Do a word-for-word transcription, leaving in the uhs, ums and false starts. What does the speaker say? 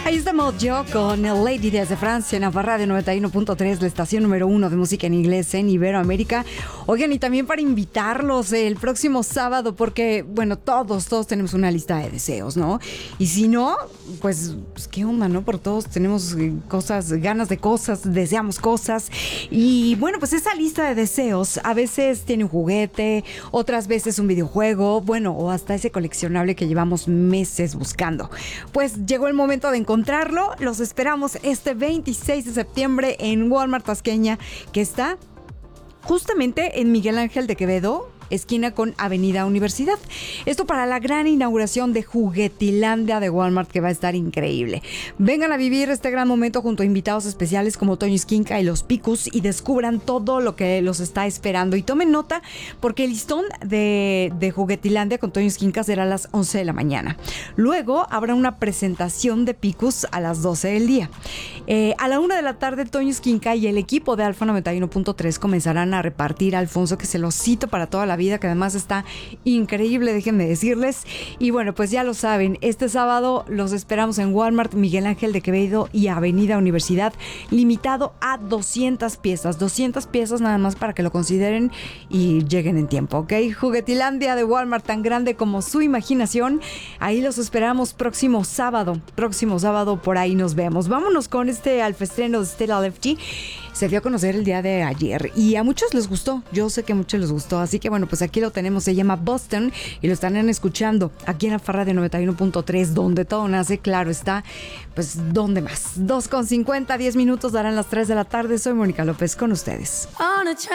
Ahí estamos yo con el Lady desde Francia, en Navarra de noventa y uno punto tres, la estación número uno de música en inglés en Iberoamérica. Oigan, y también para invitarlos el próximo sábado, porque, bueno, todos, todos tenemos una lista de deseos, ¿no? Y si no, pues, pues ¿qué onda, no? Por todos tenemos cosas, ganas de cosas, deseamos cosas. Y, bueno, pues esa lista de deseos a veces tiene un juguete, otras veces un videojuego, bueno, o hasta ese coleccionable que llevamos meses buscando. Pues llegó el momento de encontrarlo. Los esperamos este veintiséis de septiembre en Walmart Tasqueña, que está justamente en Miguel Ángel de Quevedo, esquina con Avenida Universidad. Esto para la gran inauguración de Juguetilandia de Walmart, que va a estar increíble. Vengan a vivir este gran momento junto a invitados especiales como Toño Esquinca y los Picus y descubran todo lo que los está esperando. Y tomen nota, porque el listón de, de Juguetilandia con Toño Esquinca será a las once de la mañana. Luego habrá una presentación de Picus a las doce del día. Eh, a la una de la tarde, Toño Esquinca y el equipo de Alfa noventa y uno punto tres comenzarán a repartir a Alfonso, que se lo cito para toda la vida, que además está increíble, déjenme decirles. Y bueno, pues ya lo saben, este sábado los esperamos en Walmart Miguel Ángel de Quevedo y Avenida Universidad, limitado a doscientas piezas, doscientas piezas nada más para que lo consideren y lleguen en tiempo, ¿ok? Juguetilandia de Walmart, tan grande como su imaginación. Ahí los esperamos próximo sábado, próximo sábado por ahí nos vemos. Vámonos con este alfestreno de Stella Lefty. Se dio a conocer el día de ayer y a muchos les gustó, yo sé que a muchos les gustó, así que bueno, pues aquí lo tenemos, se llama Boston y lo estarán escuchando aquí en la Farra de noventa y uno punto tres, donde todo nace, claro está, pues ¿dónde más? dos con cincuenta, diez minutos darán las tres de la tarde, soy Mónica López con ustedes.